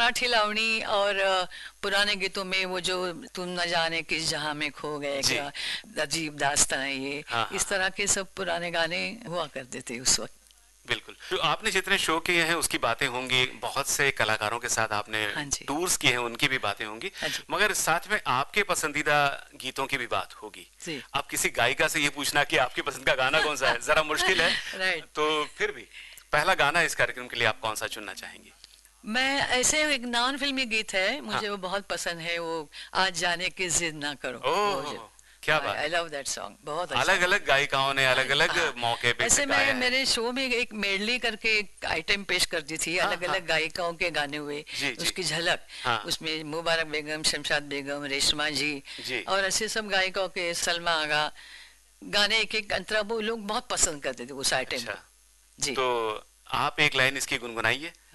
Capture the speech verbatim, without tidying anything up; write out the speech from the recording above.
मराठी लावणी और अ, पुराने गीतों में वो जो तुम न जाने किस जहां में खो गए, जी। क्या अजीब दास्तां है ये, हाँ हाँ इस हाँ। तरह के सब पुराने गाने हुआ करते थे उस वक्त। बिल्कुल। तो आपने जितने शो किए हैं उसकी बातें होंगी, बहुत से कलाकारों के साथ आपने हाँ जी। टूर्स किए हैं उनकी भी बातें होंगी, हाँ जी। मगर साथ में आपके पसंदीदा गीतों की भी बात होगी। जी। अब किसी गायिका से ये पूछना कि आपकी पसंद का गाना कौन सा है जरा मुश्किल है, राइट। तो फिर भी पहला गाना इस कार्यक्रम के लिए आप कौन सा चुनना चाहेंगी? मैं ऐसे एक नॉन फिल्मी गीत है, हाँ। मुझे वो बहुत पसंद है, वो आज जाने की जिद ना करो, वो जो ओह क्या बात आई है। लव दैट सॉन्ग, बहुत अच्छा अलग अलग गाना गायिकाओं ने अलग है। अलग हाँ, मौके पे इसे ऐसे मैं गाया है। मेरे शो में एक मेडली करके एक आइटम पेश करती थी, हाँ अलग हाँ। अलग गायिकाओं के गाने हुए, जी जी। उसकी झलक, हाँ। उसमें मुबारक बेगम, शमशाद बेगम, रेशमा जी जी। और ऐसे सब गायिकाओं के, सलमा आगा, गाने एक एक अंतरा वो लोग बहुत पसंद करते थे उस आइटम अच्छा, को। जी। तो आप एक लाइन इसकी गुनगुनाइए।